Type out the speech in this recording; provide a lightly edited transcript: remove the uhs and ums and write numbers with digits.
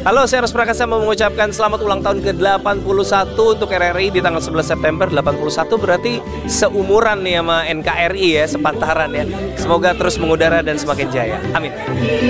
Halo, saya Ros Prakasa mau mengucapkan selamat ulang tahun ke-81 untuk RRI di tanggal 11 September. 81 berarti seumuran nih sama NKRI ya, sepantaran ya. Semoga terus mengudara dan semakin jaya. Amin.